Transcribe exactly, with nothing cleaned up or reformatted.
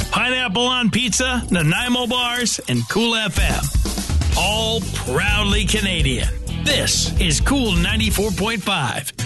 Pineapple on Pizza, Nanaimo Bars, and Cool F M. All proudly Canadian. This is Cool ninety-four point five.